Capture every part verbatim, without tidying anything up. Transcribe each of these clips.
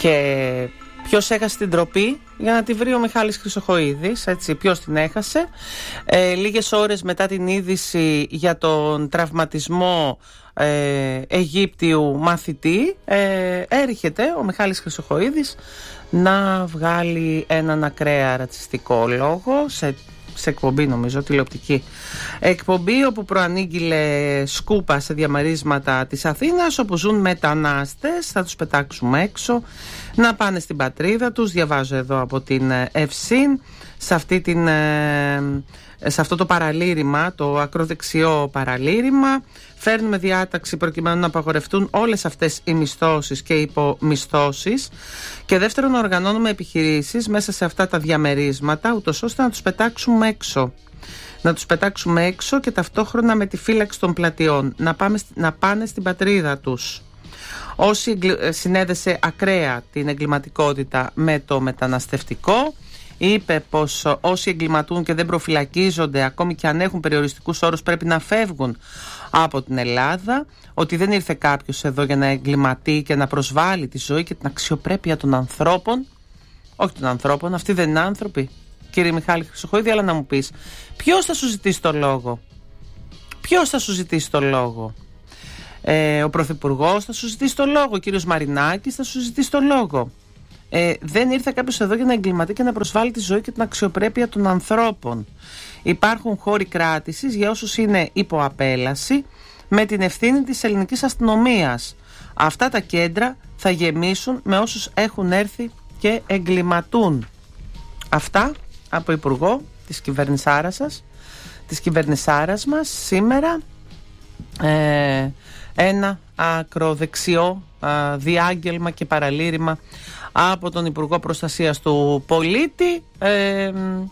Και ποιος έχασε την τροπή? Για να τη βρει ο Μιχάλης Χρυσοχοΐδης, έτσι, ποιος την έχασε? Ε, λίγες ώρες μετά την είδηση για τον τραυματισμό ε, Αιγύπτιου μαθητή, ε, έρχεται ο Μιχάλης Χρυσοχοΐδης να βγάλει έναν ακραία ρατσιστικό λόγο σε, σε εκπομπή, νομίζω, τηλεοπτική εκπομπή, όπου προανήγγειλε σκούπα σε διαμερίσματα της Αθήνας όπου ζουν μετανάστες, θα τους πετάξουμε έξω να πάνε στην πατρίδα τους. Διαβάζω εδώ από την Ευσύν, σε, αυτή την, σε αυτό το παραλήρημα, το ακροδεξιό παραλήρημα, φέρνουμε διάταξη προκειμένου να απαγορευτούν όλες αυτές οι μισθώσεις και υπομισθώσεις, και δεύτερον να οργανώνουμε επιχειρήσεις μέσα σε αυτά τα διαμερίσματα, ούτως ώστε να τους πετάξουμε έξω. Να τους πετάξουμε έξω και ταυτόχρονα με τη φύλαξη των πλατιών να, πάμε, να πάνε στην πατρίδα τους. Όσοι συνέδεσε ακραία την εγκληματικότητα με το μεταναστευτικό, είπε πως όσοι εγκληματούν και δεν προφυλακίζονται, ακόμη και αν έχουν περιοριστικούς όρους, πρέπει να φεύγουν από την Ελλάδα, ότι δεν ήρθε κάποιος εδώ για να εγκληματεί και να προσβάλλει τη ζωή και την αξιοπρέπεια των ανθρώπων. Όχι των ανθρώπων, αυτοί δεν είναι άνθρωποι, κύριε Μιχάλη Χρυσοχοΐδη, αλλά να μου πεις, ποιος θα σου ζητήσει το λόγο? Ποιος θα σου ζητήσει το λόγο? Ε, ο Πρωθυπουργός θα σου ζητήσει το λόγο, ο κύριος Μαρινάκης θα σου ζητήσει το λόγο. Ε, δεν ήρθε κάποιος εδώ για να εγκληματεί και να προσβάλλει τη ζωή και την αξιοπρέπεια των ανθρώπων. Υπάρχουν χώροι κράτησης για όσους είναι υπό απέλαση, με την ευθύνη της ελληνικής αστυνομίας. Αυτά τα κέντρα θα γεμίσουν με όσους έχουν έρθει και εγκληματούν. Αυτά από υπουργό της κυβερνησάρας σας, της κυβερνησάρας μας σήμερα. Ε, ένα ακροδεξιό α, διάγγελμα και παραλήρημα από τον Υπουργό Προστασίας του Πολίτη. ε,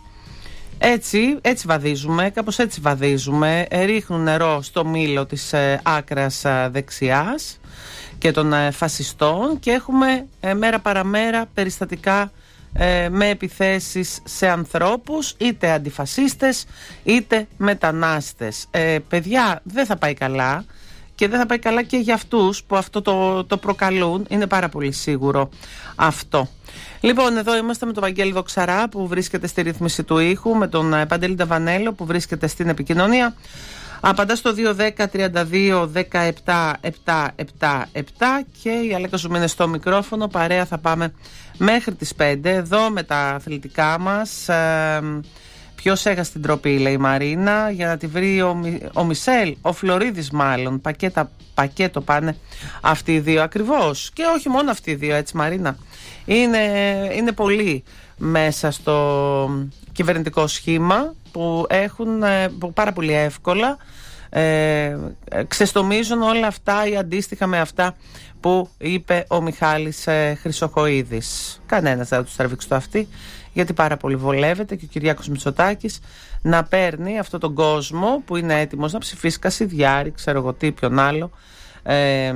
έτσι, έτσι βαδίζουμε, κάπως έτσι βαδίζουμε, ρίχνουν νερό στο μήλο της ε, άκρας ε, δεξιάς και των ε, φασιστών, και έχουμε ε, μέρα παραμέρα περιστατικά ε, με επιθέσεις σε ανθρώπους, είτε αντιφασίστες είτε μετανάστες. ε, παιδιά, δεν θα πάει καλά. Και δεν θα πάει καλά και για αυτούς που αυτό το, το προκαλούν. Είναι πάρα πολύ σίγουρο αυτό. Λοιπόν, εδώ είμαστε με τον Βαγγέλη Δοξαρά που βρίσκεται στη ρύθμιση του ήχου, με τον Παντελή Νταβανέλο που βρίσκεται στην επικοινωνία. Απαντά στο δύο δέκα τριάντα δύο δεκαεπτά επτακόσια εβδομήντα επτά και η Αλέκα Ζουμ είναι στο μικρόφωνο. Παρέα θα πάμε μέχρι τις πέντε εδώ με τα αθλητικά μας. Ε, Ποιος έχασε την τροπή, λέει η Μαρίνα, για να τη βρει ο, ο Μισελ, ο Φλωρίδης μάλλον. Πακέτα, πακέτο πάνε αυτοί οι δύο ακριβώς. Και όχι μόνο αυτοί οι δύο, έτσι Μαρίνα. Είναι, είναι πολλοί μέσα στο κυβερνητικό σχήμα που έχουν που πάρα πολύ εύκολα ε, ξεστομίζουν όλα αυτά ή αντίστοιχα με αυτά που είπε ο Μιχάλης ε, Χρυσοχοΐδης. Κανένας δεν θα τους τραβήξει το αυτί, γιατί πάρα πολύ βολεύεται και ο Κυριάκος Μητσοτάκης να παίρνει αυτόν τον κόσμο που είναι έτοιμος να ψηφίσει Κασιδιάρη, ξέρω εγώ τι, ποιον άλλο, ε,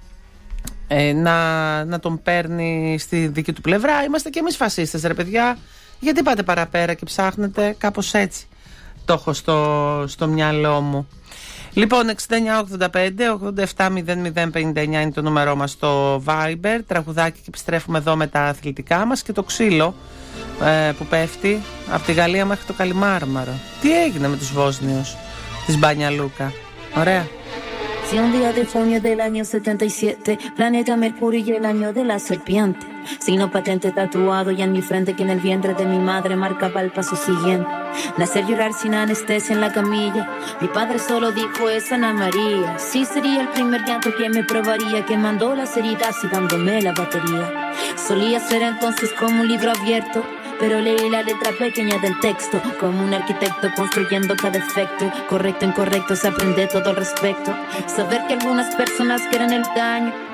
ε, να, να τον παίρνει στη δική του πλευρά. Είμαστε και εμείς φασίστες, ρε παιδιά, γιατί πάτε παραπέρα και ψάχνετε? Κάπως έτσι το έχω στο, στο μυαλό μου. Λοιπόν, εξήντα εννιά ογδόντα πέντε ογδόντα επτά μηδέν μηδέν πενήντα εννιά είναι το νούμερό μας στο Viber. Τραγουδάκι και επιστρέφουμε εδώ με τα αθλητικά μας και το ξύλο ε, που πέφτει από τη Γαλλία μέχρι το Καλιμάρμαρο. Τι έγινε με τους Βόσνιους της Μπάνια Λούκα? Ωραία. Si un día de junio del año setenta y siete, planeta Mercurio y el año de la serpiente, signo patente tatuado y en mi frente que en el vientre de mi madre marcaba el paso siguiente. Nacer, llorar sin anestesia en la camilla, mi padre solo dijo es Ana María. Sí sería el primer llanto que me probaría, que mandó las heridas y dándome la batería. Solía ser entonces como un libro abierto, pero leí la letra pequeña del texto, como un arquitecto construyendo cada efecto. Correcto, incorrecto, se aprende todo al respecto. Saber que algunas personas quieren el daño